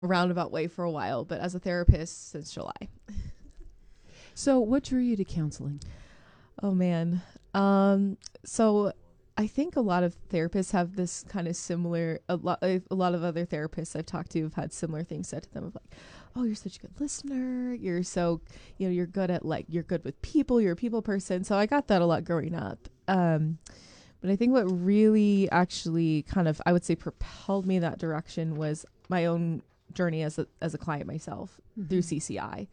roundabout way for a while, but as a therapist since July. So what drew you to counseling? Oh man. So I think a lot of therapists have this kind of similar, a lot of other therapists I've talked to have had similar things said to them of like, oh, you're such a good listener. You're so, you're good at you're good with people. You're a people person. So I got that a lot growing up. But I think what really actually kind of, I would say, propelled me that direction was my own journey as a client myself through CCI.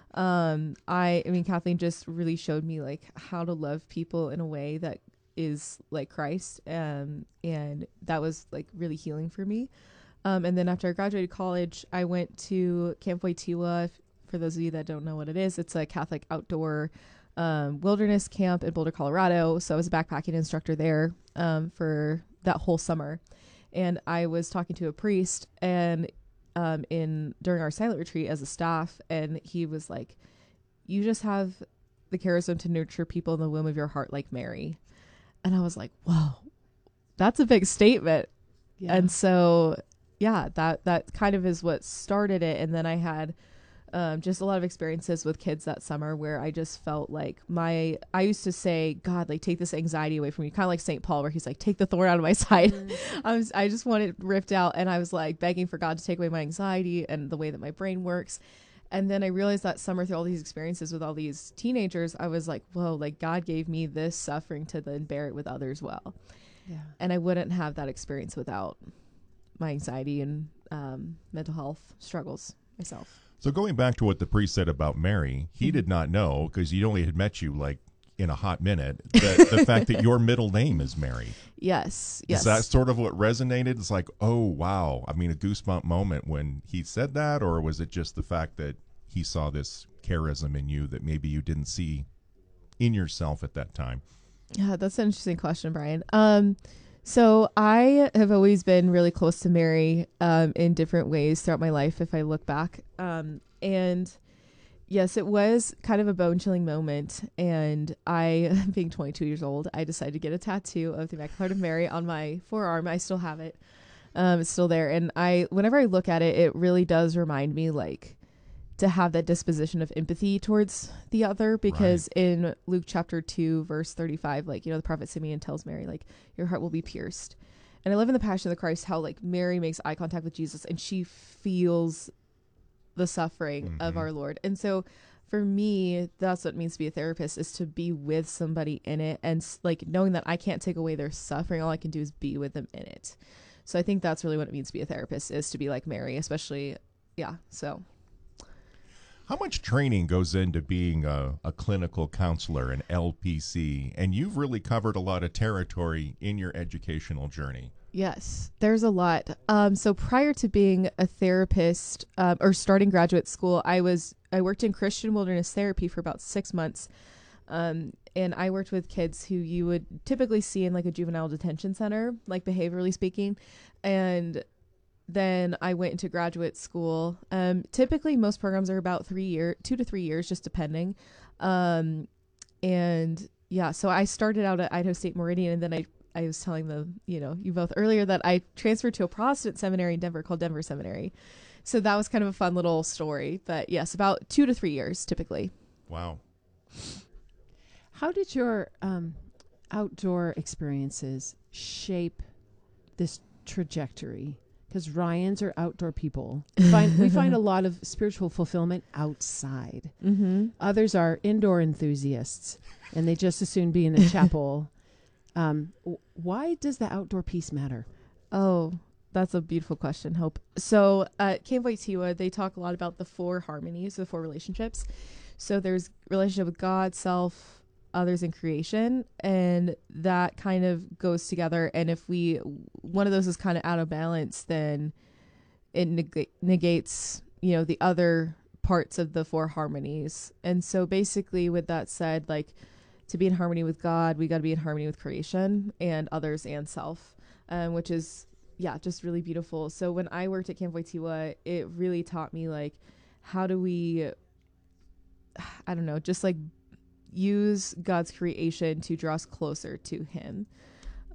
I mean, Kathleen just really showed me like how to love people in a way that is like Christ. And that was like really healing for me. And then after I graduated college, I went to Camp Waitua. For those of you that don't know what it is, it's a Catholic outdoor wilderness camp in Boulder, Colorado. So I was a backpacking instructor there for that whole summer. And I was talking to a priest and during our silent retreat as a staff, and he was like, you just have the charism to nurture people in the womb of your heart like Mary. And I was like, whoa, that's a big statement. Yeah. And so, yeah, that kind of is what started it. And then I had just a lot of experiences with kids that summer where I just felt like I used to say, God, like take this anxiety away from me. Kind of like St. Paul, where he's like, take the thorn out of my side. I just wanted it ripped out. And I was like begging for God to take away my anxiety and the way that my brain works. And then I realized that summer through all these experiences with all these teenagers, I was like, whoa, like God gave me this suffering to then bear it with others well. Yeah. And I wouldn't have that experience without my anxiety and mental health struggles myself. So going back to what the priest said about Mary, he did not know, because he only had met you like in a hot minute, that the fact that your middle name is Mary. Yes. Is that sort of what resonated? It's like, oh, wow. I mean, a goosebump moment when he said that, or was it just the fact that he saw this charism in you that maybe you didn't see in yourself at that time? Yeah, that's an interesting question, Brian. So I have always been really close to Mary in different ways throughout my life, if I look back. And yes, it was kind of a bone-chilling moment. And I, being 22 years old, I decided to get a tattoo of the Immaculate Heart of Mary on my forearm. I still have it. It's still there. And whenever I look at it, it really does remind me like to have that disposition of empathy towards the other, because in Luke chapter 2, verse 35, like, the prophet Simeon tells Mary, like, your heart will be pierced. And I love in the Passion of the Christ how like Mary makes eye contact with Jesus and she feels the suffering of our Lord. And so for me, that's what it means to be a therapist, is to be with somebody in it, and like knowing that I can't take away their suffering. All I can do is be with them in it. So I think that's really what it means to be a therapist, is to be like Mary, especially. Yeah. So how much training goes into being a clinical counselor, an LPC? And you've really covered a lot of territory in your educational journey. Yes, there's a lot. So prior to being a therapist or starting graduate school, I worked in Christian wilderness therapy for about 6 months. And I worked with kids who you would typically see in like a juvenile detention center, like behaviorally speaking. And then I went into graduate school. Typically most programs are about 2 to 3 years, just depending. And yeah, so I started out at Idaho State Meridian, and then I was telling you both earlier that I transferred to a Protestant seminary in Denver called Denver Seminary. So that was kind of a fun little story, but yes, about 2 to 3 years typically. Wow. How did your outdoor experiences shape this trajectory? Because Ryans are outdoor people. We find a lot of spiritual fulfillment outside. Mm-hmm. Others are indoor enthusiasts, and they just as soon be in the chapel. Why does the outdoor piece matter? Oh, that's a beautiful question, Hope. So at Camp Waitua, they talk a lot about the 4 harmonies, the 4 relationships. So there's relationship with God, self, others, and creation, and that kind of goes together. And if one of those is kind of out of balance, then it negates the other parts of the 4 harmonies. And so basically, with that said, like, to be in harmony with God, we got to be in harmony with creation and others and self, which is just really beautiful. So when I worked at Camp Waitua, it really taught me like, how do we, I don't know, just like use God's creation to draw us closer to him.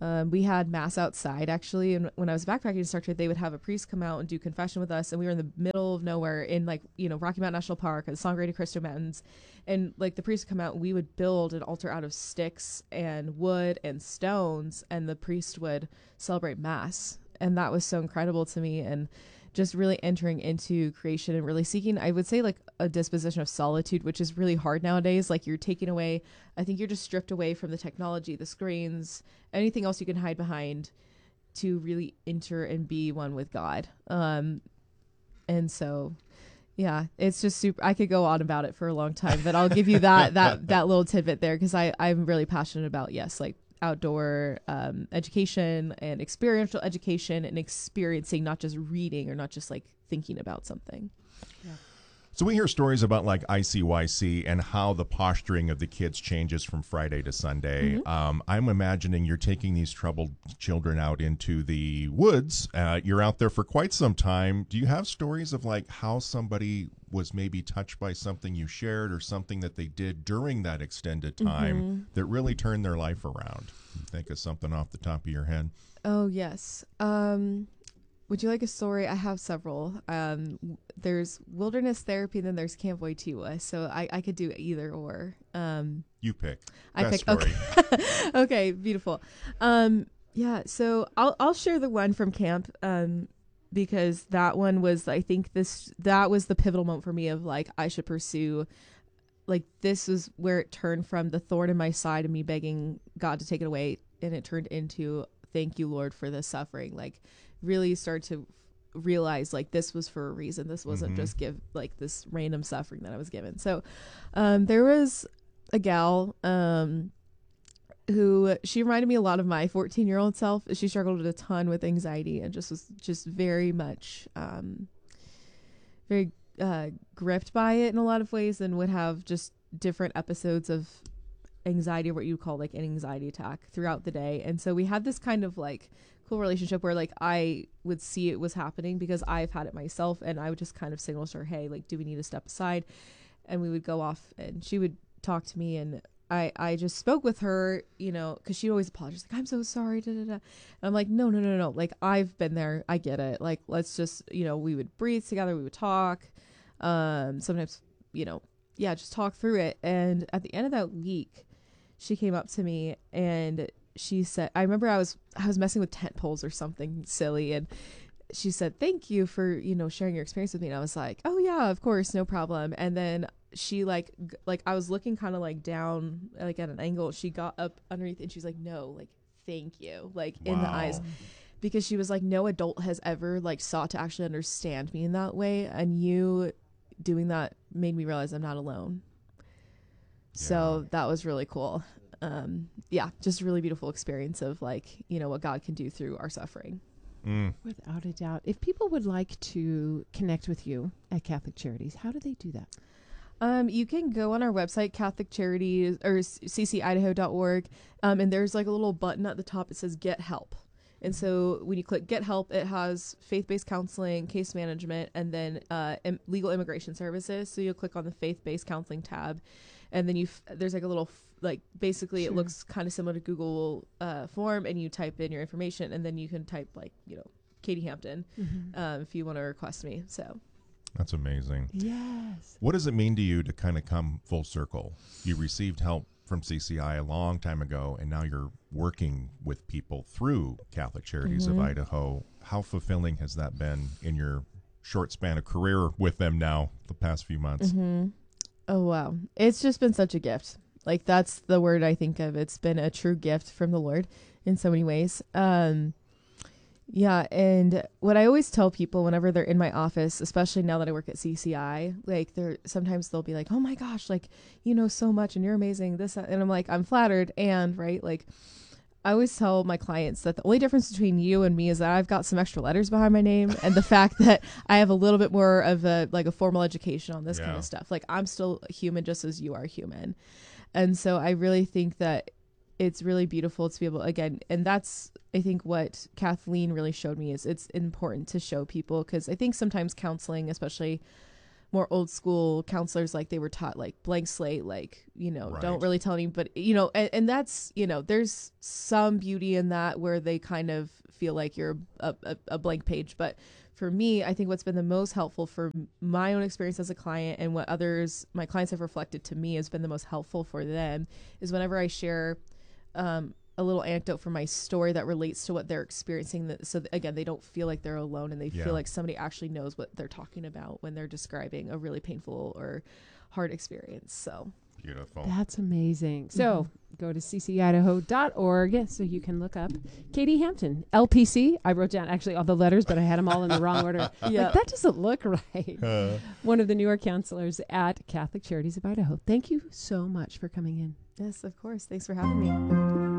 We had mass outside actually, and when I was a backpacking instructor, they would have a priest come out and do confession with us, and we were in the middle of nowhere in like Rocky Mountain National Park, the Sangre de Cristo Mountains, and like the priest would come out and we would build an altar out of sticks and wood and stones, and the priest would celebrate mass, and that was so incredible to me, and just really entering into creation and really seeking, I would say, like a disposition of solitude, which is really hard nowadays. Like you're taken away, I think you're just stripped away from the technology, the screens, anything else you can hide behind to really enter and be one with God. And so, yeah, it's just super, I could go on about it for a long time, but I'll give you that little tidbit there. Cause I'm really passionate about, yes, like outdoor education and experiential education and experiencing, not just reading or not just like thinking about something. Yeah. So we hear stories about like ICYC and how the posturing of the kids changes from Friday to Sunday. I'm imagining you're taking these troubled children out into the woods. You're out there for quite some time. Do you have stories of like how somebody was maybe touched by something you shared or something that they did during that extended time that really turned their life around? Think of something off the top of your head. Oh, yes. Would you like a story? I have several. There's wilderness therapy, and then there's Camp Waitua. So I could do either or. You pick. I Best pick. story. Okay. Okay. Beautiful. Yeah. So I'll share the one from camp. Because that one was, I think that was the pivotal moment for me of like, I should pursue, like, this is where it turned from the thorn in my side and me begging God to take it away. And it turned into, thank you, Lord, for this suffering. Like, really start to realize like this was for a reason. This wasn't just give like this random suffering that I was given. So there was a gal who, she reminded me a lot of my 14-year-old self. She struggled a ton with anxiety and just was just very much very gripped by it in a lot of ways, and would have just different episodes of anxiety, or what you call like an anxiety attack throughout the day. And so we had this kind of like cool relationship where like I would see it was happening because I've had it myself, and I would just kind of signal to her, hey, like, do we need to step aside? And we would go off and she would talk to me, and I just spoke with her, because she always apologized, like, I'm so sorry, da, da, da. And I'm like, no, like, I've been there, I get it, like, let's just, we would breathe together, we would talk, sometimes, just talk through it. And at the end of that week, she came up to me and she said, I remember I was messing with tent poles or something silly, and she said, thank you for, sharing your experience with me. And I was like, oh yeah, of course, no problem. And then she like I was looking kind of like down, like at an angle. She got up underneath and she's like, no, like, thank you, like, in the eyes, because she was like, no adult has ever like sought to actually understand me in that way. And you doing that made me realize I'm not alone. Yeah. So that was really cool. Just a really beautiful experience of like, what God can do through our suffering. Without a doubt. If people would like to connect with you at Catholic Charities, how do they do that? You can go on our website, Catholic Charities, or ccidaho.org, and there's like a little button at the top that says Get Help. And so when you click Get Help, it has faith-based counseling, case management, and then legal immigration services. So you'll click on the faith-based counseling tab, and then there's like a little basically It looks kind of similar to Google form, and you type in your information, and then you can type like Katie Hampton if you want to request me. So that's amazing. Yes. What does it mean to you to kind of come full circle? You received help from CCI a long time ago, and now you're working with people through Catholic Charities of Idaho. How fulfilling has that been in your short span of career with them now, the past few months? Oh, wow. It's just been such a gift. Like, that's the word I think of. It's been a true gift from the Lord in so many ways. Yeah. And what I always tell people whenever they're in my office, especially now that I work at CCI, like sometimes they'll be like, oh my gosh, like, you know so much and you're amazing, this, that. And I'm like, I'm flattered. And right. Like, I always tell my clients that the only difference between you and me is that I've got some extra letters behind my name, and the fact that I have a little bit more of a formal education on this kind of stuff. Like, I'm still human just as you are human. And so I really think that it's really beautiful to be able, again, and that's, I think, what Kathleen really showed me is it's important to show people, because I think sometimes counseling, especially more old school counselors, like they were taught like blank slate, like, Right. don't really tell anybody, and that's, there's some beauty in that where they kind of feel like you're a blank page. But for me, I think what's been the most helpful for my own experience as a client, and what my clients have reflected to me has been the most helpful for them, is whenever I share a little anecdote from my story that relates to what they're experiencing. Again, they don't feel like they're alone, and they feel like somebody actually knows what they're talking about when they're describing a really painful or hard experience. So beautiful. That's amazing. So go to ccidaho.org so you can look up Katie Hampton, LPC. I wrote down actually all the letters, but I had them all in the wrong order. Yeah. Like, that doesn't look right. One of the newer counselors at Catholic Charities of Idaho. Thank you so much for coming in. Yes, of course. Thanks for having me.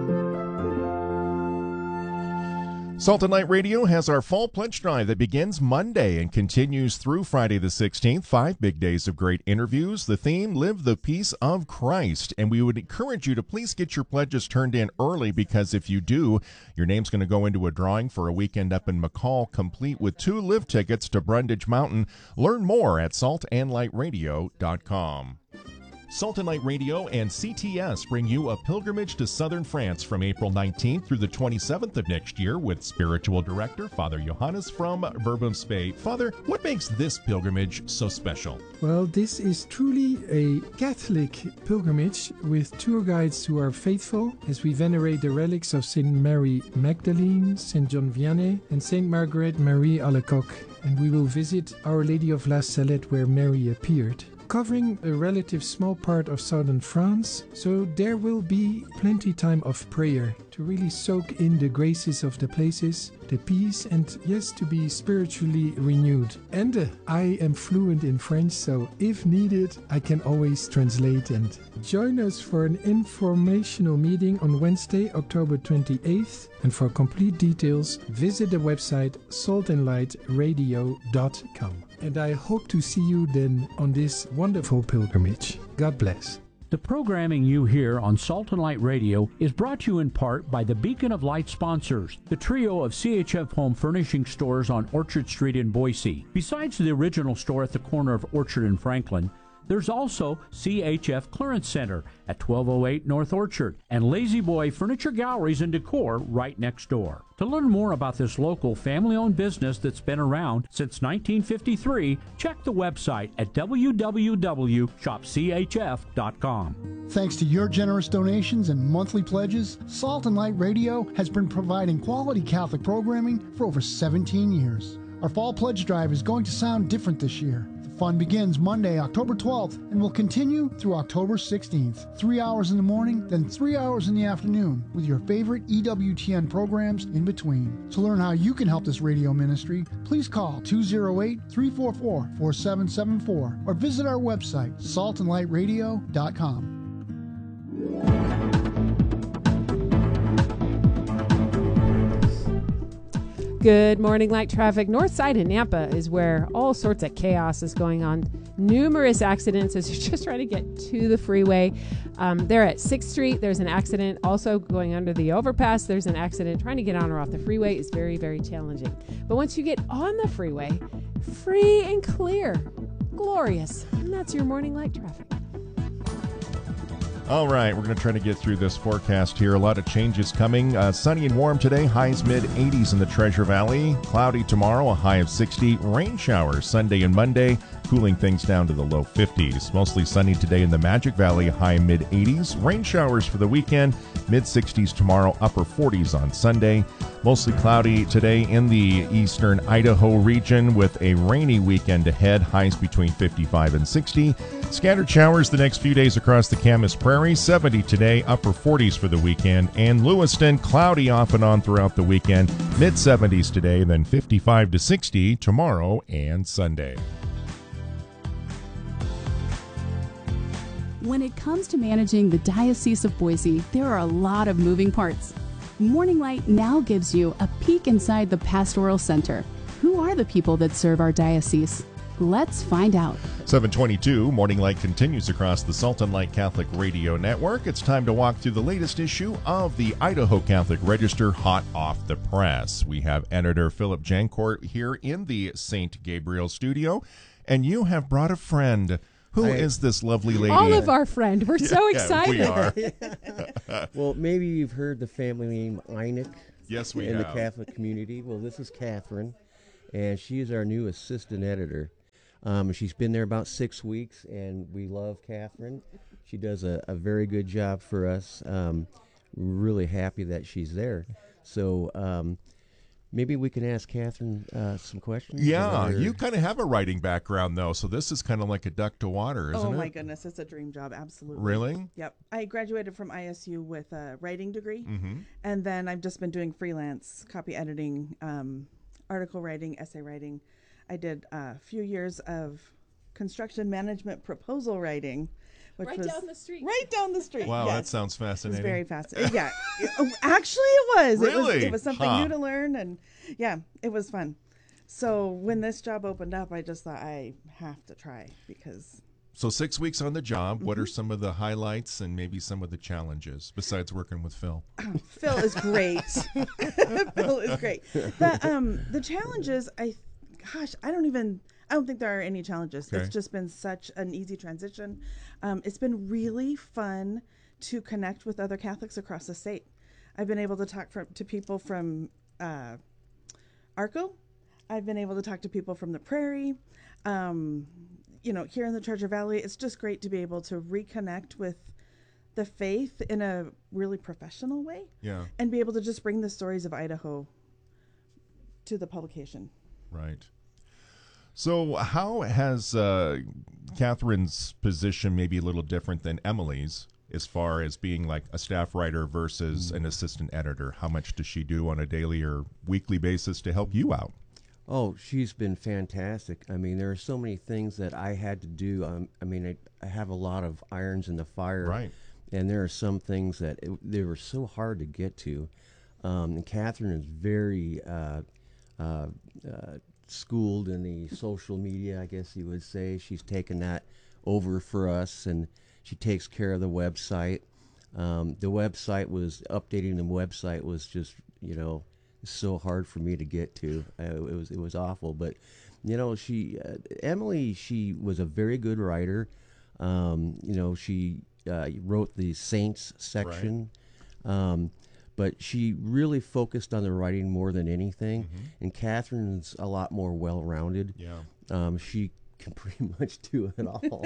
Salt and Light Radio has our Fall Pledge Drive that begins Monday and continues through Friday the 16th. 5 big days of great interviews. The theme, Live the Peace of Christ. And we would encourage you to please get your pledges turned in early, because if you do, your name's going to go into a drawing for a weekend up in McCall, complete with 2 live tickets to Brundage Mountain. Learn more at saltandlightradio.com. Salt and Light Radio and CTS bring you a pilgrimage to southern France from April 19th through the 27th of next year with spiritual director Father Johannes from Verbum Spey. Father, what makes this pilgrimage so special? Well, this is truly a Catholic pilgrimage with tour guides who are faithful as we venerate the relics of St. Mary Magdalene, St. John Vianney, and St. Margaret Marie Alacoque. And we will visit Our Lady of La Salette, where Mary appeared, covering a relative small part of southern France, so there will be plenty time of prayer to really soak in the graces of the places, the peace, and yes, to be spiritually renewed. And I am fluent in French, so if needed, I can always translate. And join us for an informational meeting on Wednesday, October 28th. And for complete details, visit the website saltandlightradio.com. And I hope to see you then on this wonderful pilgrimage. God bless. The programming you hear on Salt and Light Radio is brought to you in part by the Beacon of Light sponsors, the trio of CHF Home Furnishing stores on Orchard Street in Boise. Besides the original store at the corner of Orchard and Franklin, there's also CHF Clearance Center at 1208 North Orchard and Lazy Boy Furniture Galleries and Decor right next door. To learn more about this local family-owned business that's been around since 1953, check the website at www.shopchf.com. Thanks to your generous donations and monthly pledges, Salt and Light Radio has been providing quality Catholic programming for over 17 years. Our Fall Pledge Drive is going to sound different this year. The fun begins Monday, October 12th, and will continue through October 16th. 3 hours in the morning, then 3 hours in the afternoon, with your favorite EWTN programs in between. To learn how you can help this radio ministry, please call 208-344-4774 or visit our website, saltandlightradio.com. Good morning, light traffic. North side of Nampa is where all sorts of chaos is going on. Numerous accidents as you're just trying to get to the freeway. There at 6th Street, there's an accident. Also going under the overpass, there's an accident. Trying to get on or off the freeway is very, very challenging. But once you get on the freeway, free and clear. Glorious. And that's your morning light traffic. All right, we're going to try to get through this forecast here. A lot of changes coming. Sunny and warm today, highs mid-80s in the Treasure Valley. Cloudy tomorrow, a high of 60. Rain showers Sunday and Monday, cooling things down to the low 50s. Mostly sunny today in the Magic Valley, high mid-80s. Rain showers for the weekend, mid-60s tomorrow, upper 40s on Sunday. Mostly cloudy today in the eastern Idaho region with a rainy weekend ahead, highs between 55 and 60. Scattered showers the next few days across the Camas Prairie, 70 today, upper 40s for the weekend. And Lewiston, cloudy off and on throughout the weekend, mid-70s today, then 55 to 60 tomorrow and Sunday. When it comes to managing the Diocese of Boise, there are a lot of moving parts. Morning Light now gives you a peek inside the Pastoral Center. Who are the people that serve our diocese? Let's find out. 722, Morning Light continues across the Salt and Light Catholic Radio Network. It's time to walk through the latest issue of the Idaho Catholic Register, hot off the press. We have editor Philip Jancourt here in the St. Gabriel studio, and you have brought a friend. Who is this lovely lady? All of our friend. We're so excited. We are. Well, maybe you've heard the family name Einig. Yes, we in have. the Catholic community. Well, this is Catherine, and she is our new assistant editor. She's been there about 6 weeks, and we love Catherine. She does a very good job for us. Really happy that she's there. So maybe we can ask Catherine some questions. Yeah, you kind of have a writing background, though, so this is kind of like a duck to water, isn't it? Oh, my goodness. It's a dream job. Absolutely. Really? Yep. I graduated from ISU with a writing degree, Mm-hmm. and then I've just been doing freelance copy editing, article writing, essay writing. I did a few years of construction management proposal writing, which was down the street. right down the street. Wow, yes. that sounds It was fascinating. very fascinating. Yeah, actually, it was. Really? It was something Huh. new to learn, and yeah, it was fun. So when this job opened up, I just thought I have to try because. So 6 weeks on the job, what are some of the highlights and maybe some of the challenges besides working with Phil? Phil is great. Phil is great. The challenges, I don't think there are any challenges. Okay. It's just been such an easy transition. It's been really fun to connect with other Catholics across the state. I've been able to talk to people from Arco. I've been able to talk to people from the Prairie. Here in the Treasure Valley, it's just great to be able to reconnect with the faith in a really professional way. Yeah, And be able to just bring the stories of Idaho to the publication. right. So how has Catherine's position maybe a little different than Emily's as far as being like a staff writer versus an assistant editor? How much does she do on a daily or weekly basis to help you out? Oh, she's been fantastic. I mean, there are so many things that I had to do. I have a lot of irons in the fire. Right. And there are some things that they were so hard to get to. And Catherine is very schooled in the social media, I guess you would say. She's taken that over for us, and she takes care of the website. Updating the website was just, so hard for me to get to. It was awful, but Emily, she was a very good writer. She wrote the Saints section, but she really focused on the writing more than anything. Mm-hmm. And Catherine's a lot more well-rounded. Yeah. She can pretty much do it all,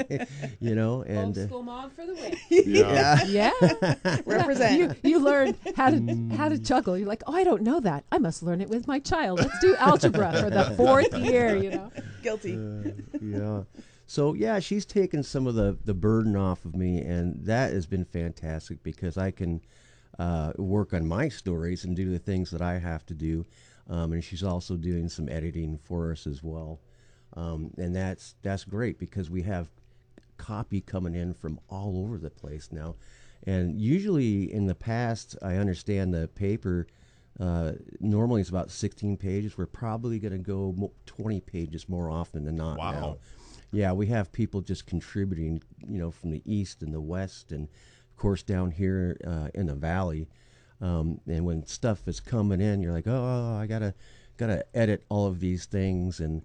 and Homeschool mom for the win. Yeah. Yeah. Represent. You learn how to juggle. You're like, oh, I don't know that. I must learn it with my child. Let's do algebra for the 4th year, Guilty. Yeah. So, yeah, she's taken some of the burden off of me, and that has been fantastic because I can work on my stories and do the things that I have to do. And she's also doing some editing for us as well. And that's great because we have copy coming in from all over the place now. And usually in the past, I understand the paper normally is about 16 pages. We're probably going to go 20 pages more often than not Wow. now. Yeah, we have people just contributing, from the east and the west, and of course down here in the valley. And when stuff is coming in, you're like, oh, I gotta edit all of these things, and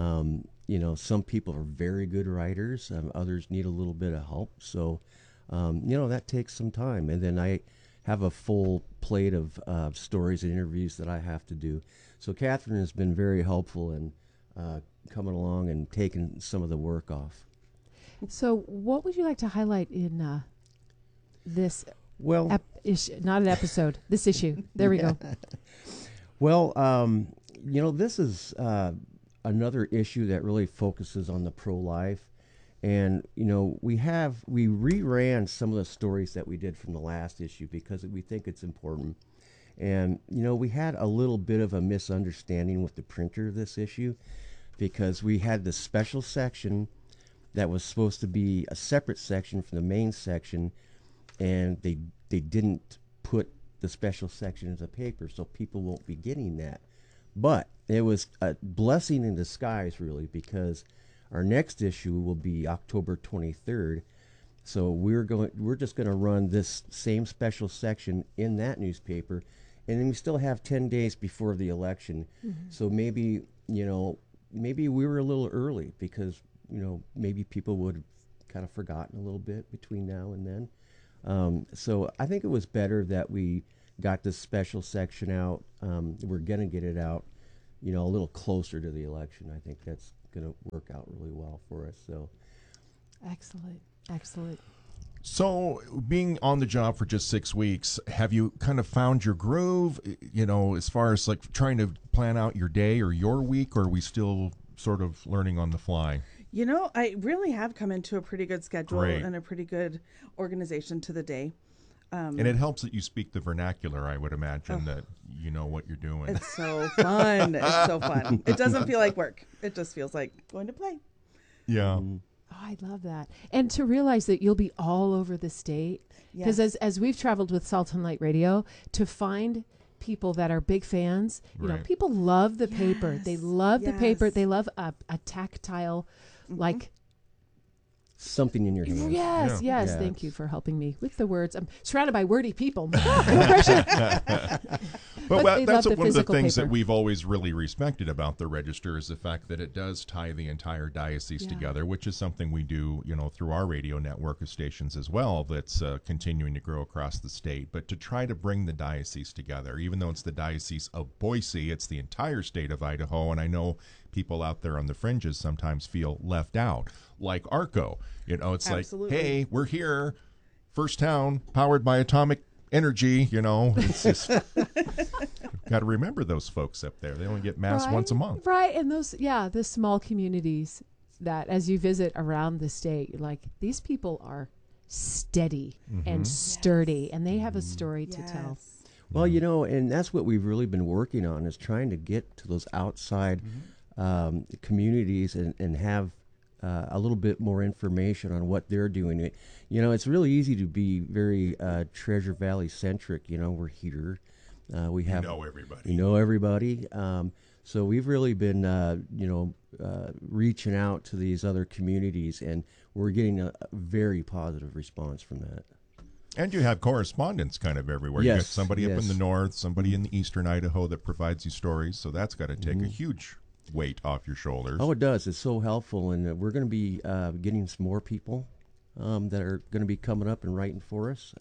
some people are very good writers, others need a little bit of help. So, that takes some time, and then I have a full plate of stories and interviews that I have to do. So Catherine has been very helpful in coming along and taking some of the work off. So what would you like to highlight in this Well, issue? Not an episode. This issue. There we go. Well, this is another issue that really focuses on the pro-life. And, we reran some of the stories that we did from the last issue because we think it's important. And, we had a little bit of a misunderstanding with the printer of this issue because we had the special section that was supposed to be a separate section from the main section, and they didn't put the special section as a paper, so people won't be getting that. But it was a blessing in disguise, really, because our next issue will be October 23rd. So we're just going to run this same special section in that newspaper, and then we still have 10 days before the election. So maybe maybe we were a little early because maybe people would have kind of forgotten a little bit between now and then. So I think it was better that we got this special section out. We're going to get it out, a little closer to the election. I think that's going to work out really well for us. So Excellent. So, being on the job for just 6 weeks, have you kind of found your groove, as far as like trying to plan out your day or your week, or are we still sort of learning on the fly? I really have come into a pretty good schedule Great. and a pretty good organization to the day. And it helps that you speak the vernacular, I would imagine, that you know what you're doing. It's so fun. It's so fun. It doesn't feel like work. It just feels like going to play. Yeah. Oh, I love that. And to realize that you'll be all over the state. Because as we've traveled with Salt and Light Radio, to find people that are big fans, Right. people love the paper. They love the paper. Yes. They love a tactile, like, something in your hand. yes. Yeah. Thank you for helping me with the words. I'm surrounded by wordy people. Pressure. But they that's love the one of the physical things paper. that we've always really respected about the Register is the fact that it does tie the entire diocese together, which is something we do, through our radio network of stations as well. That's continuing to grow across the state. But to try to bring the diocese together, even though it's the Diocese of Boise, it's the entire state of Idaho, and I know people out there on the fringes sometimes feel left out, like ARCO. It's Absolutely. like, hey, we're here, first town powered by atomic energy. It's just got to remember those folks up there. They only get mass once a month. Right. And the small communities that as you visit around the state, you're like, these people are steady and sturdy, and they have a story to tell. Well, and that's what we've really been working on, is trying to get to those outside communities and have a little bit more information on what they're doing. It's really easy to be very Treasure Valley centric. We're here. We have everybody. Everybody. So we've really been, reaching out to these other communities, and we're getting a very positive response from that. And you have correspondence kind of everywhere. You got Yes, somebody up in yes. the north, somebody in the eastern Idaho that provides you stories. So that's got to take a huge weight off your shoulders. Oh, it does. It's so helpful, and we're going to be getting some more people that are going to be coming up and writing for us.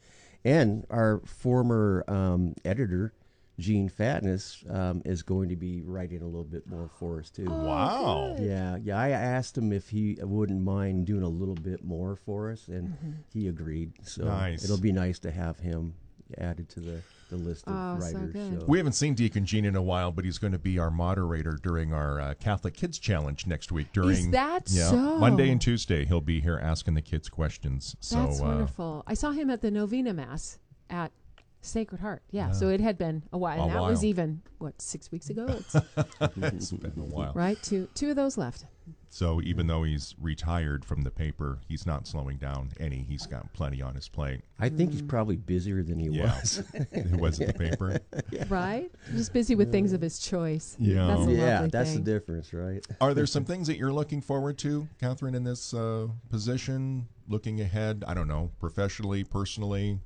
And our former editor, Gene Fatness, is going to be writing a little bit more for us, too. Wow. Yeah. I asked him if he wouldn't mind doing a little bit more for us, and he agreed. So Nice. it'll be nice to have him added to the list of Oh, so writers. good. We haven't seen Deacon Gene in a while, but he's going to be our moderator during our Catholic Kids Challenge next week. Is that so? Monday and Tuesday, he'll be here asking the kids questions. That's So wonderful. I saw him at the Novena Mass at Sacred Heart. Yeah, so it had been a while. And that was even, 6 weeks ago? it's been a while. Right? Two of those left. So even though he's retired from the paper, he's not slowing down any. He's got plenty on his plate. I think he's probably busier than he was. He was at the paper. Right? Just busy with things of his choice. Yeah. That's a Yeah, lovely that's thing. the difference, right? Are there some things that you're looking forward to, Catherine, in this position, looking ahead? I don't know, professionally, personally?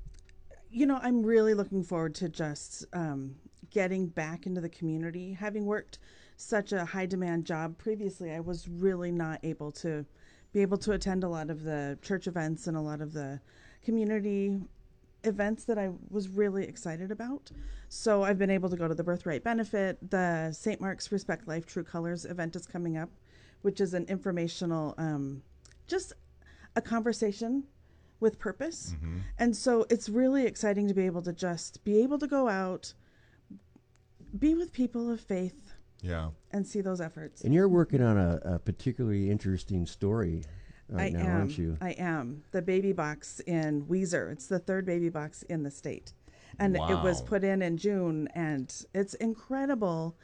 I'm really looking forward to just getting back into the community. Having worked such a high demand job previously, I was really not able to attend a lot of the church events and a lot of the community events that I was really excited about. So I've been able to go to the Birthright Benefit. The St. Mark's Respect Life True Colors event is coming up, which is an informational, just a conversation with purpose. And so it's really exciting to be able to just be able to go out, be with people of faith, and see those efforts. And you're working on a particularly interesting story right now, aren't you? I am. The baby box in Weiser. It's the third baby box in the state. And it was put in June, and it's incredible.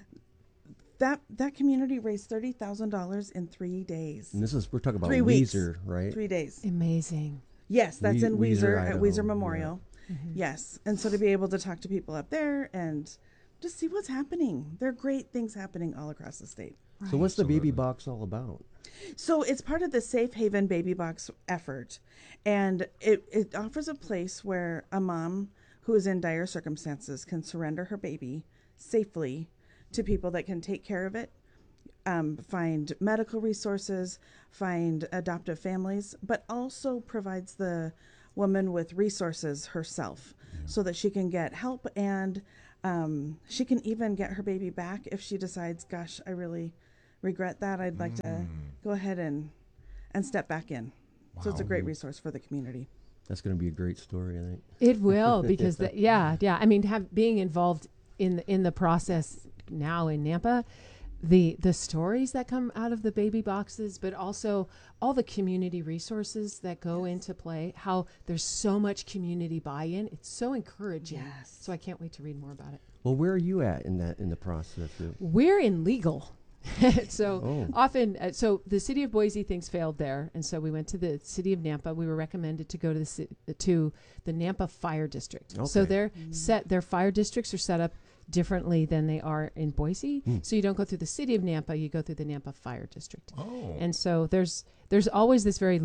That community raised $30,000 in 3 days. And we're talking about 3 weeks. Weiser, right? 3 days. Amazing. Yes, that's in Weiser at Idaho, Weiser Memorial. Yes. And so to be able to talk to people up there and just see what's happening. There are great things happening all across the state. So what's the baby box all about? So it's part of the Safe Haven Baby Box effort, and it offers a place where a mom who is in dire circumstances can surrender her baby safely to people that can take care of it, find medical resources, find adoptive families, but also provides the woman with resources herself so that she can get help, and she can even get her baby back if she decides, gosh, I really regret that. I'd like to go ahead and step back in. Wow. So it's a great resource for the community. That's going to be a great story, I think. It will, because I mean, being involved in the process now in Nampa, the stories that come out of the baby boxes, but also all the community resources that go into play, how there's so much community buy-in. It's so encouraging. Yes. So I can't wait to read more about it. Well, where are you at in the process? We're in legal. Often, so the city of Boise things failed there, and so we went to the city of Nampa. We were recommended to go to the Nampa Fire District. Okay. So their fire districts are set up differently than they are in Boise. So you don't go through the city of Nampa, you go through the Nampa Fire District. Oh. And so there's always this very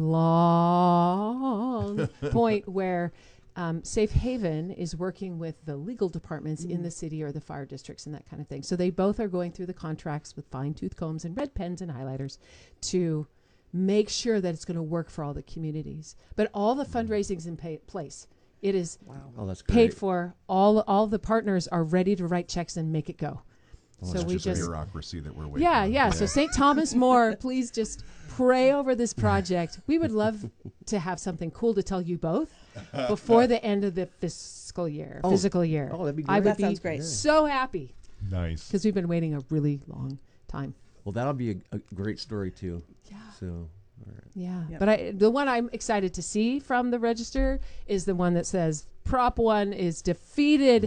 long point where Safe Haven is working with the legal departments in the city or the fire districts and that kind of thing. So they both are going through the contracts with fine-tooth combs and red pens and highlighters to make sure that it's going to work for all the communities. But all the fundraising's in place. It is paid for. All the partners are ready to write checks and make it go. Well, so it's we just bureaucracy that we're waiting. Yeah. So St. Thomas More, please just pray over this project. We would love to have something cool to tell you both before the end of the physical year. Oh, that'd be great. I would sounds great. So happy. Nice. Because we've been waiting a really long time. Well, that'll be a great story too. Yeah. So, all right. Yeah. Yep. But the one I'm excited to see from the register is the one that says Prop 1 is defeated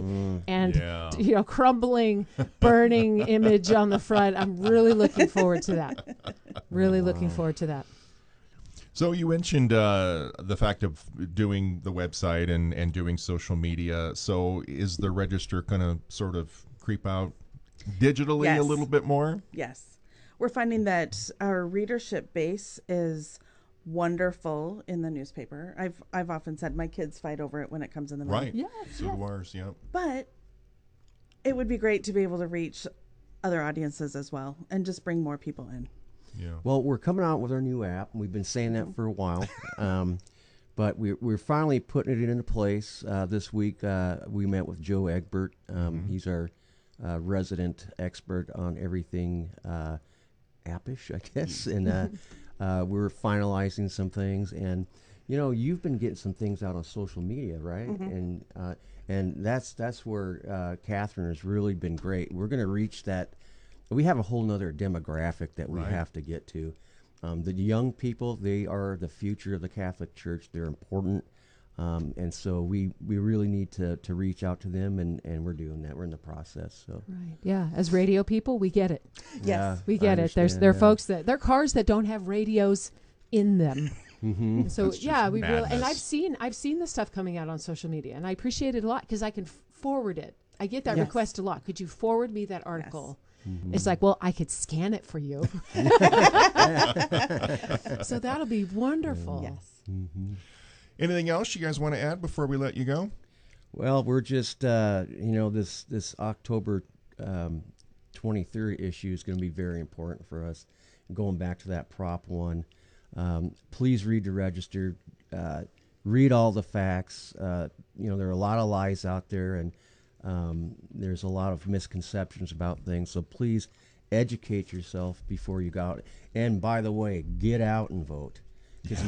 and crumbling, burning image on the front. I'm really looking forward to that. Looking forward to that. So you mentioned the fact of doing the website and doing social media. So is the register going to sort of creep out digitally a little bit more? Yes. We're finding that our readership base is wonderful in the newspaper. I've often said my kids fight over it when it comes in the mail. Right. So do ours, yeah. But it would be great to be able to reach other audiences as well and just bring more people in. Yeah. Well, we're coming out with our new app. We've been saying that for a while, but we're finally putting it into place. This week we met with Joe Egbert. He's our resident expert on everything appish, I guess, and we're finalizing some things. And you've been getting some things out on social media, right? And that's where Catherine has really been great. We're going to reach that. We have a whole nother demographic that we have to get to. The young people, they are the future of the Catholic Church. They're important. And so we really need to reach out to them, and we're doing that. We're in the process. So Right. Yeah. As radio people, we get it. Yes. Yeah, We get it. There are folks there are cars that don't have radios in them. Mm-hmm. So That's we just really, and madness. I've seen the stuff coming out on social media, and I appreciate it a lot because I can forward it. I get that Yes. request a lot. Could you forward me that article? Mm-hmm. It's like, well, I could scan it for you. So that'll be wonderful. Yes. Mm-hmm. Anything else you guys want to add before we let you go? Well, we're just this October 23rd issue is going to be very important for us. Going back to that Prop 1, please read the register, read all the facts. There are a lot of lies out there, and there's a lot of misconceptions about things. So please educate yourself before you go out. And by the way, get out and vote, because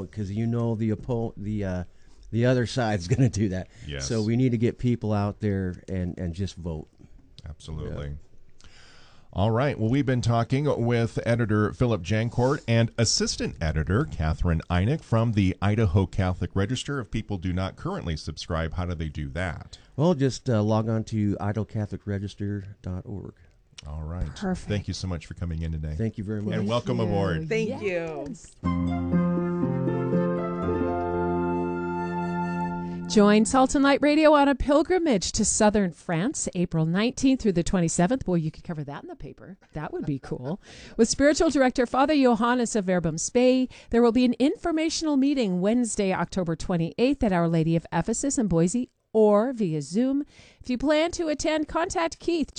the other side's going to do that. Yes. So we need to get people out there and just vote. Absolutely. All right. Well, we've been talking with editor Philip Jancourt and assistant editor Catherine Einig from the Idaho Catholic Register. If people do not currently subscribe, how do they do that? Well, just log on to idahocatholicregister.org. All right. Perfect. Thank you so much for coming in today. Thank you very much. And welcome aboard. Thank you. Join Salt and Light Radio on a pilgrimage to southern France, April 19th through the 27th. Boy, you could cover that in the paper. That would be cool. With spiritual director Father Johannes of Verbum Spei, there will be an informational meeting Wednesday, October 28th at Our Lady of Ephesus in Boise, or via Zoom. If you plan to attend, contact Keith,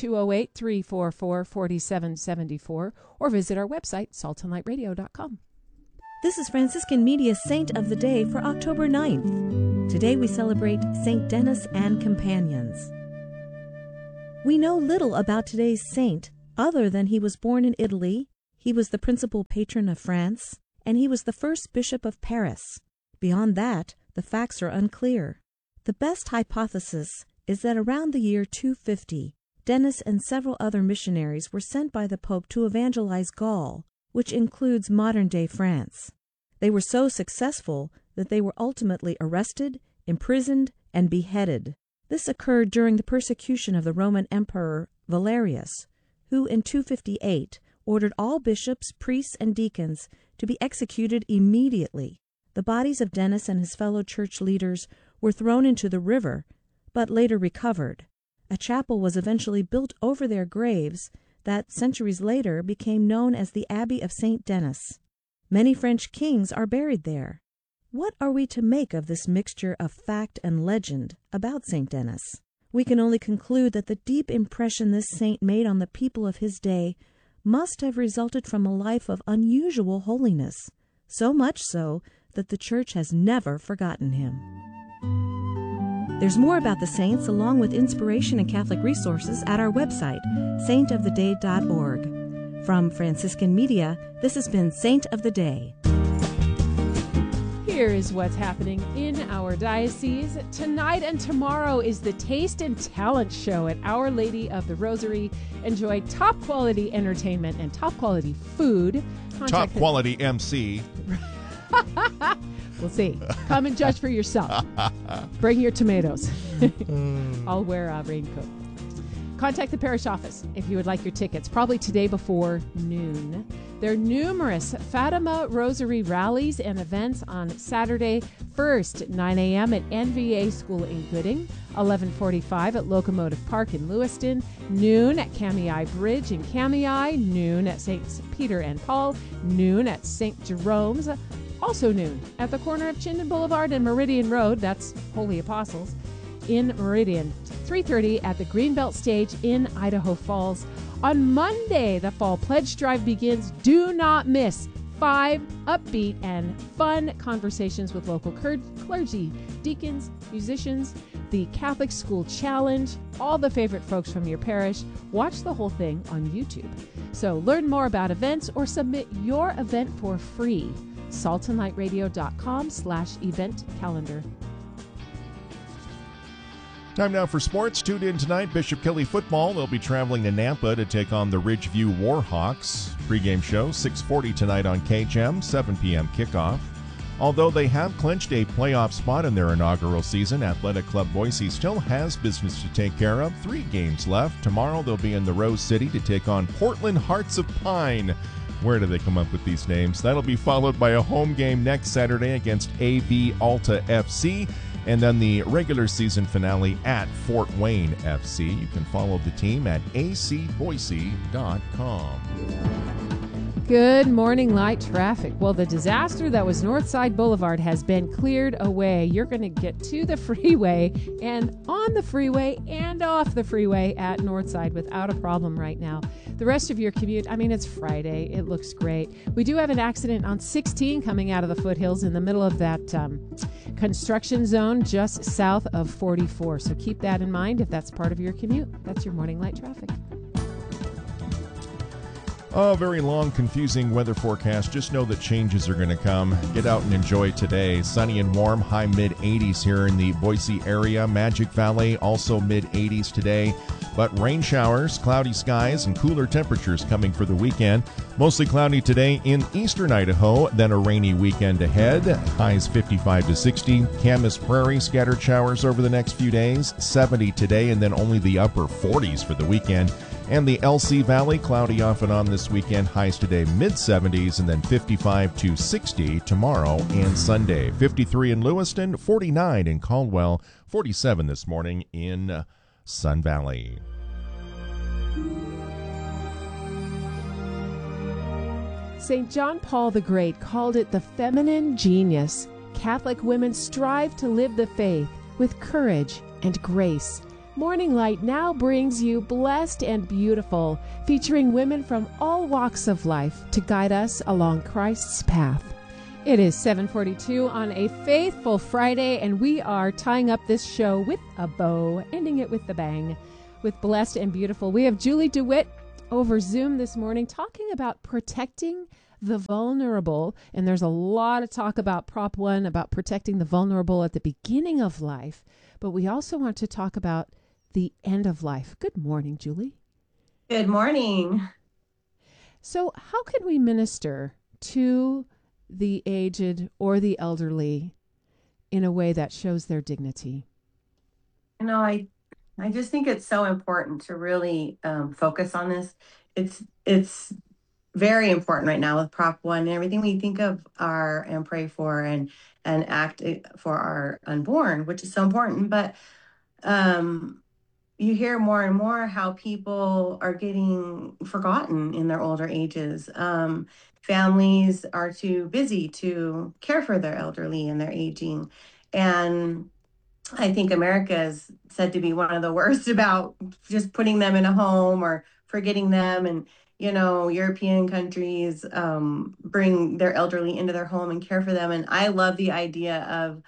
208-344-4774, or visit our website, saltandlightradio.com. This is Franciscan Media's Saint of the Day for October 9th. Today we celebrate Saint Denis and companions. We know little about today's saint other than he was born in Italy, he was the principal patron of France, and he was the first bishop of Paris. Beyond that, the facts are unclear. The best hypothesis is that around the year 250, Denis and several other missionaries were sent by the Pope to evangelize Gaul, which includes modern-day France. They were so successful that they were ultimately arrested, imprisoned, and beheaded. This occurred during the persecution of the Roman Emperor Valerius, who in 258 ordered all bishops, priests, and deacons to be executed immediately. The bodies of Denis and his fellow church leaders were thrown into the river, but later recovered. A chapel was eventually built over their graves that, centuries later, became known as the Abbey of Saint Denis. Many French kings are buried there. What are we to make of this mixture of fact and legend about Saint Denis? We can only conclude that the deep impression this saint made on the people of his day must have resulted from a life of unusual holiness, so much so that the Church has never forgotten him. There's more about the saints along with inspiration and Catholic resources at our website, saintoftheday.org. From Franciscan Media, this has been Saint of the Day. Here is what's happening in our diocese. Tonight and tomorrow is the Taste and Talent Show at Our Lady of the Rosary. Enjoy top quality entertainment and top quality food. Top quality MC. We'll see. Come and judge for yourself. Bring your tomatoes. I'll wear a raincoat. Contact the parish office if you would like your tickets, probably today before noon. There are numerous Fatima Rosary rallies and events on Saturday, 1st at 9 a.m. at NVA School in Gooding, 11:45 at Locomotive Park in Lewiston, noon at Kamei Bridge in Kamei, noon at St. Peter and Paul, noon at St. Jerome's, also noon at the corner of Chinden Boulevard and Meridian Road, that's Holy Apostles, in Meridian, 3:30 at the Greenbelt Stage in Idaho Falls. On Monday, the Fall Pledge Drive begins. Do not miss 5 upbeat and fun conversations with local clergy, deacons, musicians, the Catholic School Challenge, all the favorite folks from your parish. Watch the whole thing on YouTube. So learn more about events or submit your event for free. saltandlightradio.com/event calendar. Time now for sports. Tuned in tonight, Bishop Kelly football. They'll be traveling to Nampa to take on the Ridgeview Warhawks. Pre-game show, 6:40 tonight on KGEM, 7 p.m. kickoff. Although they have clinched a playoff spot in their inaugural season, Athletic Club Boise still has business to take care of. 3 games left. Tomorrow they'll be in the Rose City to take on Portland Hearts of Pine. Where do they come up with these names? That'll be followed by a home game next Saturday against AV Alta FC. And then the regular season finale at Fort Wayne FC. You can follow the team at acboise.com. Good morning, light traffic. Well, the disaster that was Northside Boulevard has been cleared away. You're going to get to the freeway and on the freeway and off the freeway at Northside without a problem right now. The rest of your commute, I mean, it's Friday. It looks great. We do have an accident on 16 coming out of the foothills in the middle of that construction zone just south of 44. So keep that in mind if that's part of your commute. That's your morning light traffic. Oh, very long, confusing weather forecast. Just know that changes are going to come. Get out and enjoy today. Sunny and warm, high mid-80s here in the Boise area. Magic Valley, also mid-80s today. But rain showers, cloudy skies, and cooler temperatures coming for the weekend. Mostly cloudy today in eastern Idaho, then a rainy weekend ahead. Highs 55 to 60. Camas Prairie, scattered showers over the next few days. 70 today, and then only the upper 40s for the weekend. And the LC Valley, cloudy off and on this weekend. Highs today mid-70s and then 55 to 60 tomorrow and Sunday. 53 in Lewiston, 49 in Caldwell, 47 this morning in Sun Valley. St. John Paul the Great called it the feminine genius. Catholic women strive to live the faith with courage and grace. Morning Light now brings you Blessed and Beautiful, featuring women from all walks of life to guide us along Christ's path. It is 7:42 on a faithful Friday, and we are tying up this show with a bow, ending it with a bang. With Blessed and Beautiful, we have Julie DeWitt over Zoom this morning talking about protecting the vulnerable. And there's a lot of talk about Prop 1, about protecting the vulnerable at the beginning of life. But we also want to talk about the end of life. Good morning, Julie. Good morning. So how can we minister to the aged or the elderly in a way that shows their dignity? You know, I just think it's so important to really focus on this. It's very important right now with Prop 1 and everything we think of and pray for and act for our unborn, which is so important. But you hear more and more how people are getting forgotten in their older ages. Families are too busy to care for their elderly and their aging. And I think America is said to be one of the worst about just putting them in a home or forgetting them. And, you know, European countries bring their elderly into their home and care for them. And I love the idea of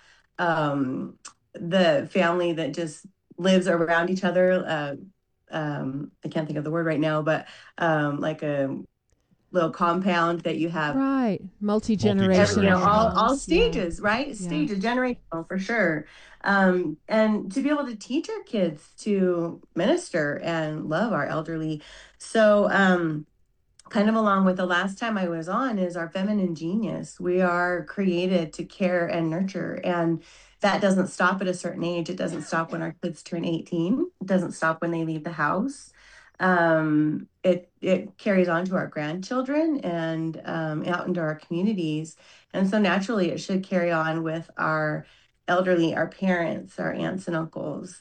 the family that just lives around each other. I can't think of the word right now, but like a little compound that you have. Right. Multi-generational. You know, all stages, right? Yeah. Stages, generational for sure. And to be able to teach our kids to minister and love our elderly. So kind of along with the last time I was on is our feminine genius. We are created to care and nurture. And that doesn't stop at a certain age. It doesn't stop when our kids turn 18. It doesn't stop when they leave the house. It carries on to our grandchildren and out into our communities. And so naturally it should carry on with our elderly, our parents, our aunts and uncles.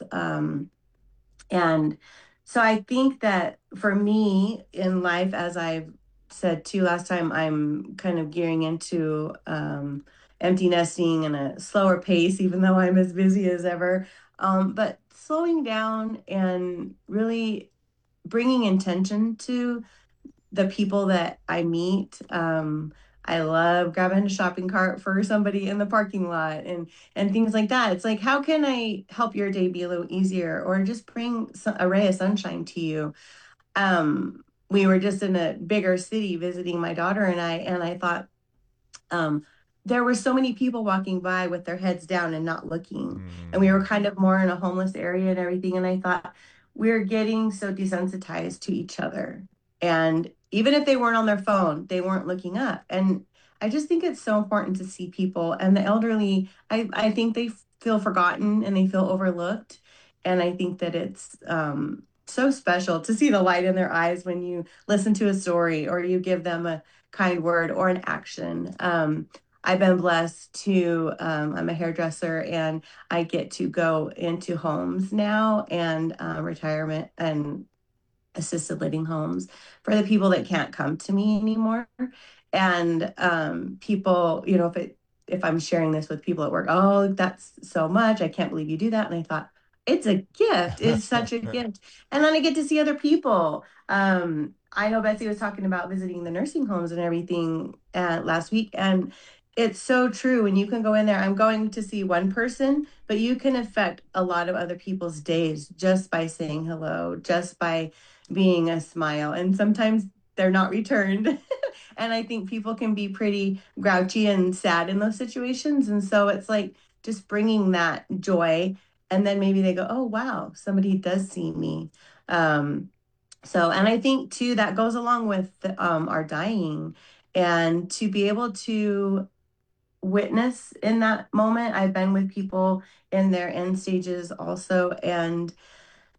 And so I think that for me in life, as I've said too last time, I'm kind of gearing into empty nesting and a slower pace, even though I'm as busy as ever. But slowing down and really bringing intention to the people that I meet. I love grabbing a shopping cart for somebody in the parking lot and things like that. It's like, how can I help your day be a little easier or just bring a ray of sunshine to you? We were just in a bigger city visiting my daughter and I thought there were so many people walking by with their heads down and not looking. And we were kind of more in a homeless area and everything. And I thought, we're getting so desensitized to each other. And even if they weren't on their phone, they weren't looking up. And I just think it's so important to see people. And the elderly, I think they feel forgotten and they feel overlooked. And I think that it's so special to see the light in their eyes when you listen to a story or you give them a kind word or an action. I've been blessed to, I'm a hairdresser and I get to go into homes now and retirement and assisted living homes for the people that can't come to me anymore. And people, you know, if I'm sharing this with people at work, oh, that's so much. I can't believe you do that. And I thought, it's a gift. It's such a gift. And then I get to see other people. I know Betsy was talking about visiting the nursing homes and everything last week. And it's so true. When you can go in there, I'm going to see one person, but you can affect a lot of other people's days just by saying hello, just by being a smile. And sometimes they're not returned. And I think people can be pretty grouchy and sad in those situations. And so it's like just bringing that joy. And then maybe they go, oh, wow, somebody does see me. And I think too, that goes along with our dying and to be able to witness in that moment. I've been with people in their end stages also. And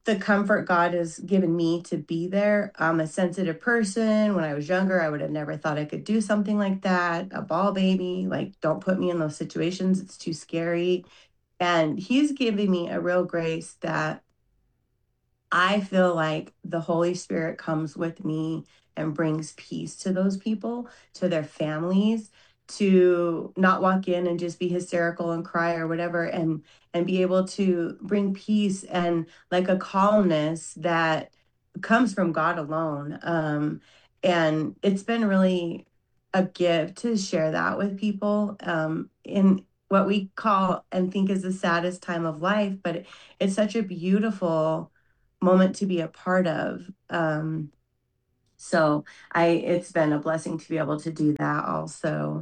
the comfort God has given me to be there. I'm a sensitive person. When I was younger, I would have never thought I could do something like that. A ball baby, like, don't put me in those situations. It's too scary. And he's giving me a real grace that I feel like the Holy Spirit comes with me and brings peace to those people, to their families, to not walk in and just be hysterical and cry or whatever, and be able to bring peace and like a calmness that comes from God alone. And it's been really a gift to share that with people in what we call and think is the saddest time of life, but it's such a beautiful moment to be a part of. So it's been a blessing to be able to do that also.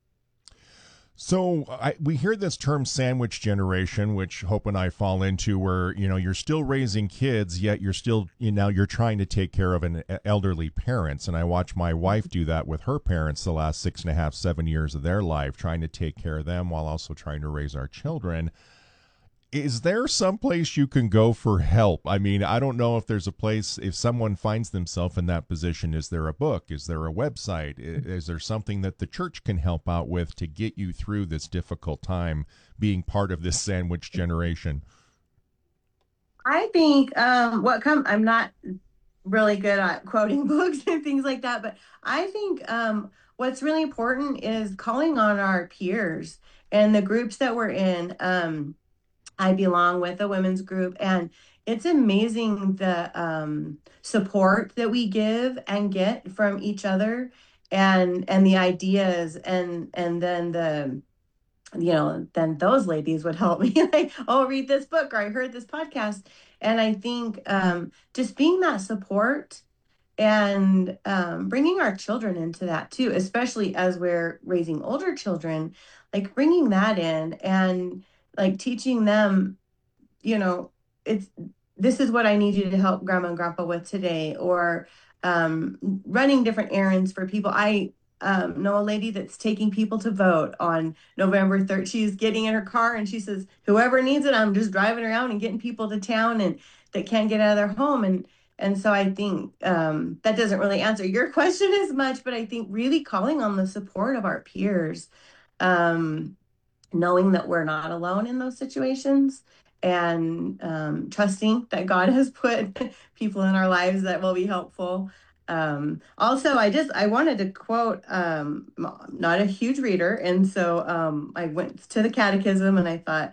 So we hear this term sandwich generation, which Hope and I fall into, where, you're still raising kids, yet you're still, you're trying to take care of an elderly parents. And I watch my wife do that with her parents the last 6.5, 7 years of their life, trying to take care of them while also trying to raise our children. Is there some place you can go for help? I mean, I don't know if there's a place, if someone finds themselves in that position, is there a book? Is there a website? Is there something that the church can help out with to get you through this difficult time being part of this sandwich generation? I think I'm not really good at quoting books and things like that, but I think what's really important is calling on our peers and the groups that we're in. I belong with a women's group, and it's amazing the support that we give and get from each other, and the ideas, and then then those ladies would help me like, oh, read this book, or I heard this podcast. And I think just being that support and bringing our children into that too, especially as we're raising older children, like bringing that in and like teaching them, it's this is what I need you to help grandma and grandpa with today, or running different errands for people. I know a lady that's taking people to vote on November 3rd. She's getting in her car and she says, whoever needs it, I'm just driving around and getting people to town and that can't get out of their home. And so I think that doesn't really answer your question as much, but I think really calling on the support of our peers, knowing that we're not alone in those situations, and trusting that God has put people in our lives that will be helpful. Also, I wanted to quote, not a huge reader, and so I went to the catechism and I thought,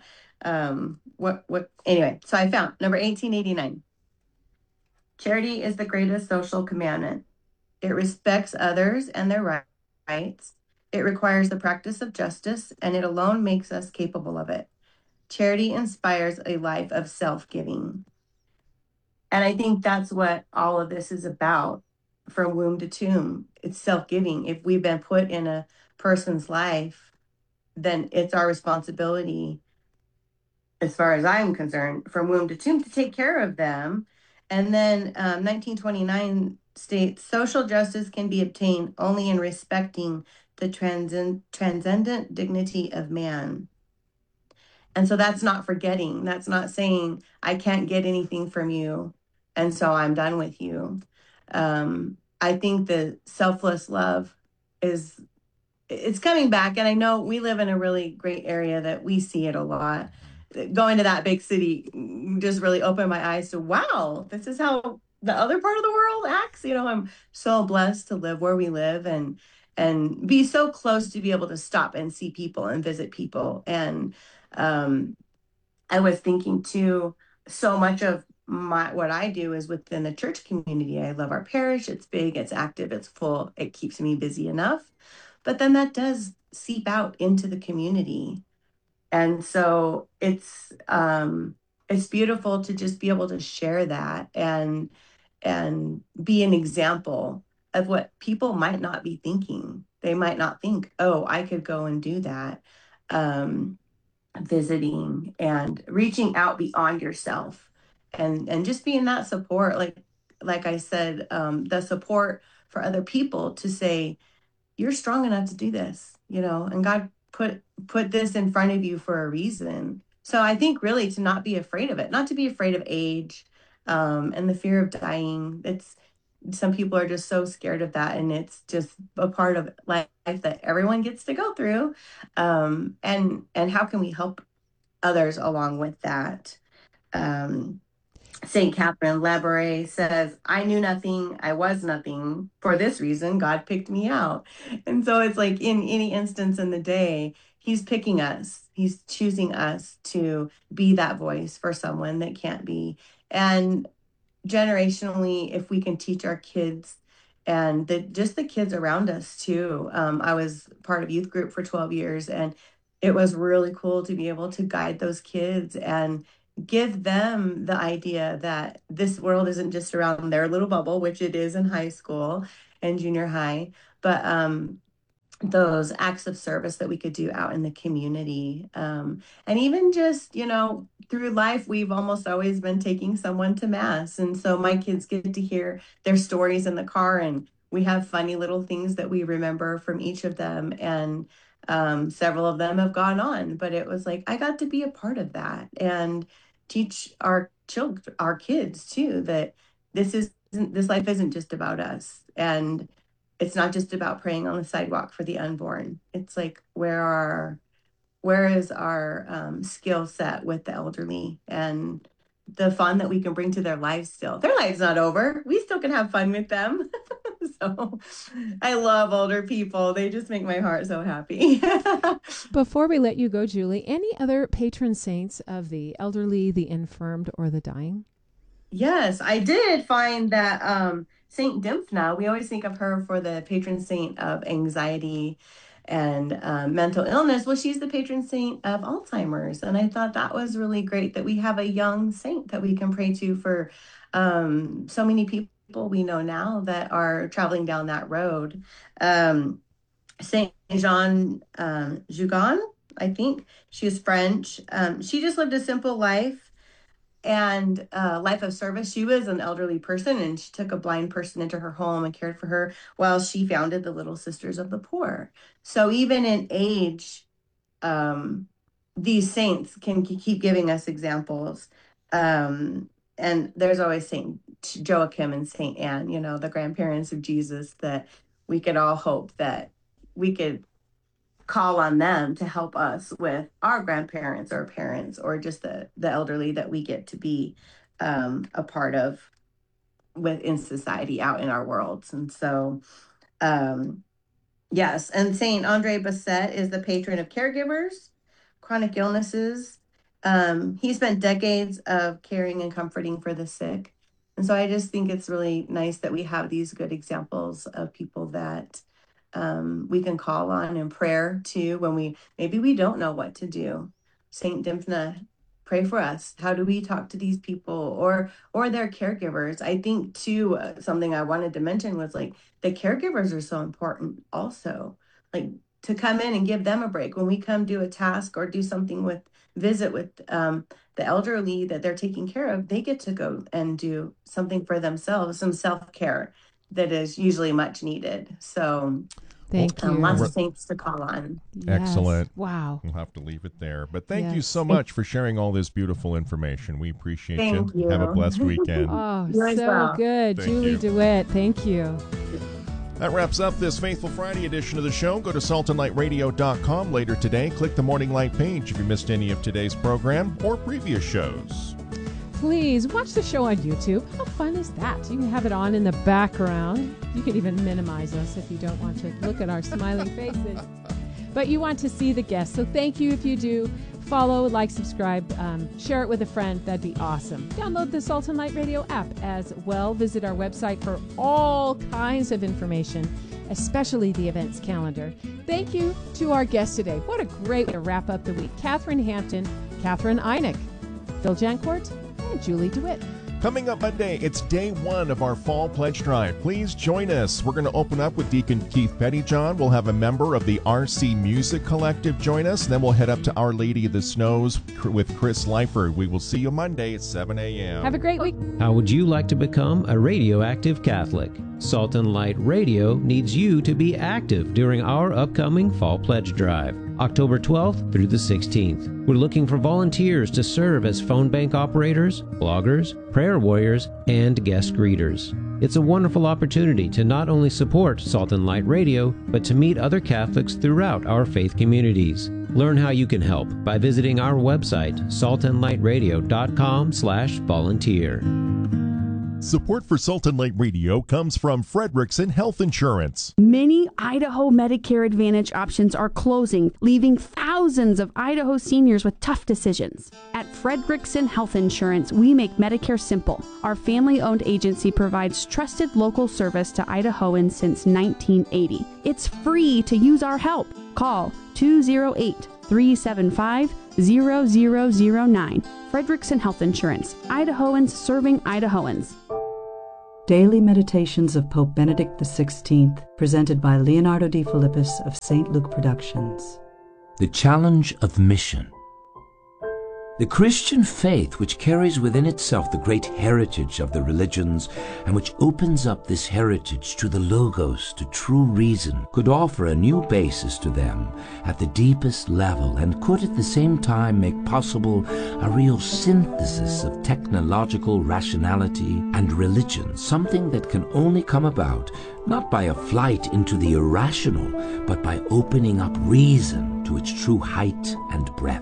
anyway, so I found number 1889. Charity is the greatest social commandment. It respects others and their rights. It requires the practice of justice, and it alone makes us capable of it. Charity inspires a life of self-giving. And I think that's what all of this is about, from womb to tomb. It's self-giving. If we've been put in a person's life, then it's our responsibility, as far as I'm concerned, from womb to tomb, to take care of them. And then 1929 states, social justice can be obtained only in respecting the transcendent dignity of man. And so that's not forgetting. That's not saying, I can't get anything from you, and so I'm done with you. I think the selfless love it's coming back. And I know we live in a really great area that we see it a lot. Going to that big city just really opened my eyes to, wow, this is how the other part of the world acts. I'm so blessed to live where we live and be so close to be able to stop and see people and visit people. And I was thinking too, so much of what I do is within the church community. I love our parish. It's big, it's active, it's full. It keeps me busy enough. But then that does seep out into the community. And so it's beautiful to just be able to share that and be an example of what people might not be thinking. They might not think, oh, I could go and do that. Visiting and reaching out beyond yourself, and just being that support, like I said, the support for other people to say, you're strong enough to do this, and God put this in front of you for a reason. So I think really to not be afraid of it, not to be afraid of age, and the fear of dying. Some people are just so scared of that, and it's just a part of life that everyone gets to go through. And how can we help others along with that? St. Catherine Labouré says, I knew nothing, I was nothing. For this reason, God picked me out. And so it's like in any instance in the day, he's picking us. He's choosing us to be that voice for someone that can't be. And generationally, if we can teach our kids and just the kids around us too. I was part of youth group for 12 years, and it was really cool to be able to guide those kids and give them the idea that this world isn't just around their little bubble, which it is in high school and junior high, but those acts of service that we could do out in the community. And even just, through life, we've almost always been taking someone to mass. And so my kids get to hear their stories in the car, and we have funny little things that we remember from each of them. And several of them have gone on, but it was like, I got to be a part of that and teach our kids too, that this life isn't just about us. And it's not just about praying on the sidewalk for the unborn. It's like, where is our skill set with the elderly and the fun that we can bring to their lives still. Their life's not over. We still can have fun with them. So I love older people. They just make my heart so happy. Before we let you go, Julie, any other patron saints of the elderly, the infirmed, or the dying? Yes, I did find that Saint Dymphna, we always think of her for the patron saint of anxiety and mental illness. Well, she's the patron saint of Alzheimer's. And I thought that was really great that we have a young saint that we can pray to for so many people we know now that are traveling down that road. Saint Jean Jugan, I think. She was French. She just lived a simple life and life of service. She was an elderly person, and she took a blind person into her home and cared for her while she founded the Little Sisters of the Poor. So even in age, these saints can keep giving us examples. And there's always Saint Joachim and Saint Anne, the grandparents of Jesus, that we could all hope that we could call on them to help us with our grandparents or parents, or just the elderly that we get to be a part of in society out in our worlds. And so, yes. And Saint Andre Bessette is the patron of caregivers, chronic illnesses. He spent decades of caring and comforting for the sick. And so I just think it's really nice that we have these good examples of people that we can call on in prayer too, when maybe we don't know what to do. Saint Dymphna, pray for us. How do we talk to these people or their caregivers? I think too, something I wanted to mention was like the caregivers are so important also, like to come in and give them a break when we come do a task or do something visit with the elderly that they're taking care of. They get to go and do something for themselves, some self-care that is usually much needed. So thank you. Lots of saints to call on. Yes. Excellent. Wow. We'll have to leave it there. But thank you so much for sharing all this beautiful information. We appreciate you. Have a blessed weekend. Oh, so good. Thank Julie you. DeWitt, thank you. That wraps up this Faithful Friday edition of the show. Go to saltandlightradio.com later today. Click the Morning Light page if you missed any of today's program or previous shows. Please watch the show on YouTube. How fun is that? You can have it on in the background. You can even minimize us if you don't want to look at our smiling faces. But you want to see the guests. So thank you if you do. Follow, like, subscribe, share it with a friend. That'd be awesome. Download the Salt and Light Radio app as well. Visit our website for all kinds of information, especially the events calendar. Thank you to our guests today. What a great way to wrap up the week. Catherine Hampton, Catherine Einig, Phil Jancourt, and Julie DeWitt. Coming up Monday, it's day one of our Fall Pledge Drive. Please join us. We're going to open up with Deacon Keith Pettyjohn. We'll have a member of the RC Music Collective join us. Then we'll head up to Our Lady of the Snows with Chris Lyford. We will see you Monday at 7 a.m. Have a great week. How would you like to become a radioactive Catholic? Salt and Light Radio needs you to be active during our upcoming Fall Pledge Drive. October 12th through the 16th. We're looking for volunteers to serve as phone bank operators, bloggers, prayer warriors, and guest greeters. It's a wonderful opportunity to not only support Salt and Light Radio, but to meet other Catholics throughout our faith communities. Learn how you can help by visiting our website, saltandlightradio.com/volunteer. Support for Salt and Light Radio comes from Fredrickson Health Insurance. Many Idaho Medicare Advantage options are closing, leaving thousands of Idaho seniors with tough decisions. At Fredrickson Health Insurance, we make Medicare simple. Our family-owned agency provides trusted local service to Idahoans since 1980. It's free to use our help. Call 208-375-0009. Fredrickson Health Insurance. Idahoans serving Idahoans. Daily Meditations of Pope Benedict XVI, presented by Leonardo D. Philippus of St. Luke Productions. The challenge of mission. The Christian faith, which carries within itself the great heritage of the religions and which opens up this heritage to the Logos, to true reason, could offer a new basis to them at the deepest level and could at the same time make possible a real synthesis of technological rationality and religion, something that can only come about not by a flight into the irrational, but by opening up reason to its true height and breadth.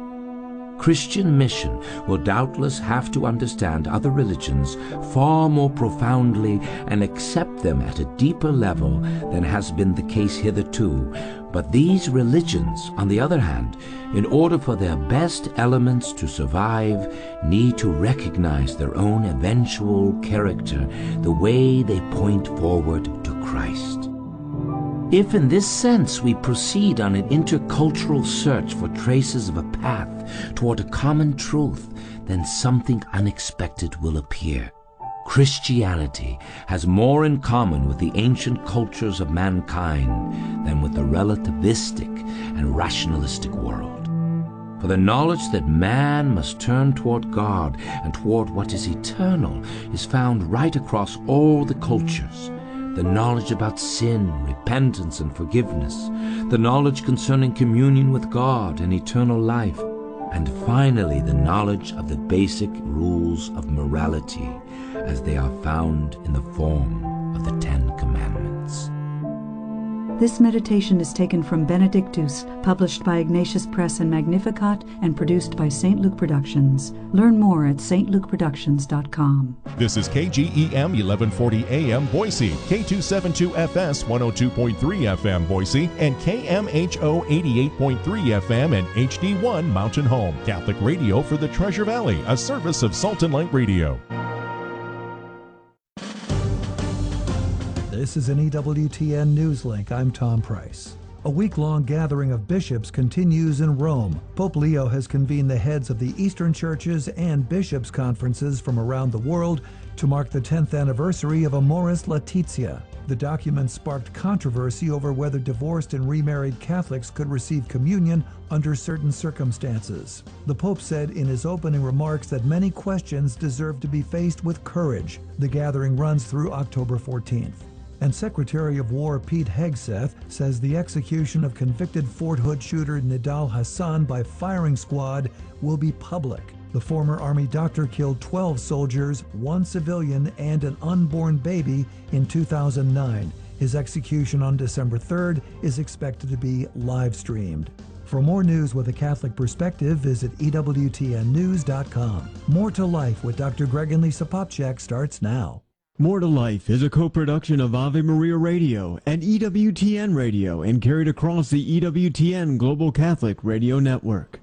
Christian mission will doubtless have to understand other religions far more profoundly and accept them at a deeper level than has been the case hitherto. But these religions, on the other hand, in order for their best elements to survive, need to recognize their own eventual character, the way they point forward to Christ. If in this sense we proceed on an intercultural search for traces of a path toward a common truth, then something unexpected will appear. Christianity has more in common with the ancient cultures of mankind than with the relativistic and rationalistic world. For the knowledge that man must turn toward God and toward what is eternal is found right across all the cultures. The knowledge about sin, repentance, and forgiveness, the knowledge concerning communion with God and eternal life, and finally the knowledge of the basic rules of morality as they are found in the form of the Ten Commandments. This meditation is taken from Benedictus, published by Ignatius Press and Magnificat, and produced by St. Luke Productions. Learn more at stlukeproductions.com. This is KGEM 1140 AM Boise, K272FS 102.3 FM Boise, and KMHO 88.3 FM and HD1 Mountain Home. Catholic radio for the Treasure Valley, a service of Salt and Light Radio. This is an EWTN Newslink. I'm Tom Price. A week-long gathering of bishops continues in Rome. Pope Leo has convened the heads of the Eastern churches and bishops' conferences from around the world to mark the 10th anniversary of Amoris Laetitia. The document sparked controversy over whether divorced and remarried Catholics could receive communion under certain circumstances. The Pope said in his opening remarks that many questions deserve to be faced with courage. The gathering runs through October 14th. And Secretary of War Pete Hegseth says the execution of convicted Fort Hood shooter Nidal Hassan by firing squad will be public. The former Army doctor killed 12 soldiers, 1 civilian, and an unborn baby in 2009. His execution on December 3rd is expected to be live-streamed. For more news with a Catholic perspective, visit EWTNnews.com. More to Life with Dr. Greg and Lisa Popchak starts now. More to Life is a co-production of Ave Maria Radio and EWTN Radio and carried across the EWTN Global Catholic Radio Network.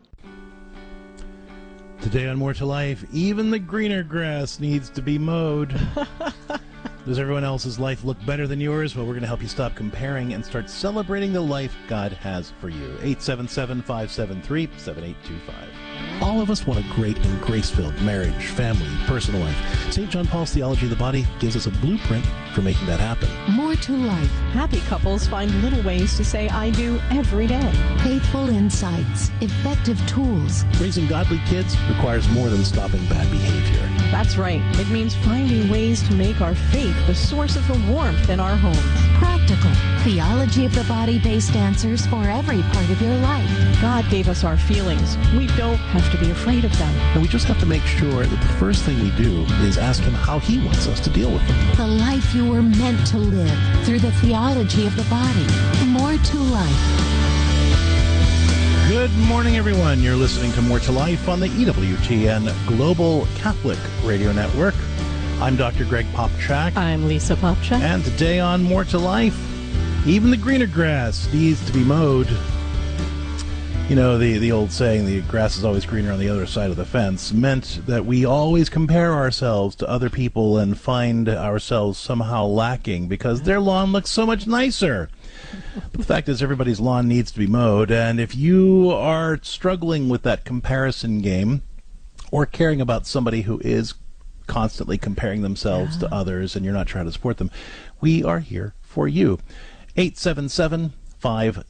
Today on More to Life, even the greener grass needs to be mowed. Does everyone else's life look better than yours? Well, we're going to help you stop comparing and start celebrating the life God has for you. 877-573-7825. All of us want a great and grace-filled marriage, family, personal life. St. John Paul's Theology of the Body gives us a blueprint for making that happen. More to life. Happy couples find little ways to say I do every day. Faithful insights, effective tools. Raising godly kids requires more than stopping bad behavior. That's right. It means finding ways to make our faith the source of the warmth in our homes. Practical, Theology of the body-based answers for every part of your life. God gave us our feelings. We don't have to be afraid of them. And we just have to make sure that the first thing we do is ask him how he wants us to deal with them. The life you were meant to live through the theology of the body. More to life. Good morning, everyone. You're listening to More to Life on the EWTN Global Catholic Radio Network. I'm Dr. Greg Popchak. I'm Lisa Popchak. And today on More to Life, even the greener grass needs to be mowed. You know, the old saying, the grass is always greener on the other side of the fence, meant that we always compare ourselves to other people and find ourselves somehow lacking because their lawn looks so much nicer. The fact is, everybody's lawn needs to be mowed, and if you are struggling with that comparison game or caring about somebody who is constantly comparing themselves to others and you're not trying to support them, we are here for you. 877-5